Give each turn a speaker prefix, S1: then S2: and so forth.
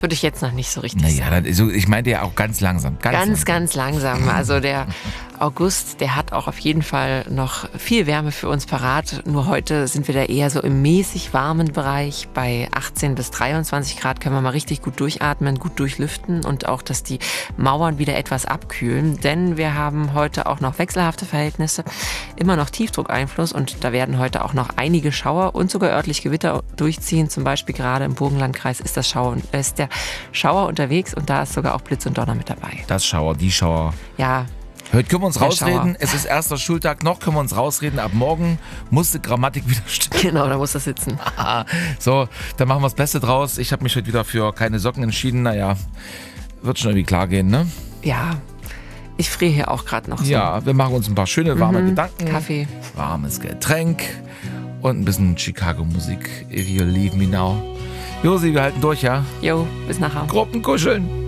S1: Würde ich jetzt noch nicht so richtig
S2: Naja,
S1: sagen.
S2: ich meinte ja auch ganz langsam.
S1: Ganz langsam. Also der August, der hat auch auf jeden Fall noch viel Wärme für uns parat. Nur heute sind wir da eher so im mäßig warmen Bereich. Bei 18 bis 23 Grad können wir mal richtig gut durchatmen, gut durchlüften und auch, dass die Mauern wieder etwas abkühlen. Denn wir haben heute auch noch wechselhafte Verhältnisse, immer noch Tiefdruckeinfluss und da werden heute auch noch einige Schauer und sogar örtlich Gewitter durchziehen. Zum Beispiel gerade im Burgenlandkreis ist der Schauer unterwegs und da ist sogar auch Blitz und Donner mit dabei.
S2: Das Schauer, die Schauer.
S1: Ja.
S2: Heute können wir uns
S1: Der
S2: rausreden.
S1: Schauer.
S2: Es ist erster Schultag, noch können wir uns rausreden. Ab morgen muss die Grammatik wieder stimmen.
S1: Genau, da muss das sitzen.
S2: So, dann machen wir das Beste draus. Ich habe mich heute wieder für keine Socken entschieden. Naja, wird schon irgendwie klar gehen, ne?
S1: Ja, ich friere hier auch gerade noch so.
S2: Ja, wir machen uns ein paar schöne, warme Gedanken.
S1: Kaffee.
S2: Warmes Getränk und ein bisschen Chicago-Musik. If you leave me now. Josi, wir halten durch, ja?
S1: Jo, bis nachher.
S2: Gruppenkuscheln.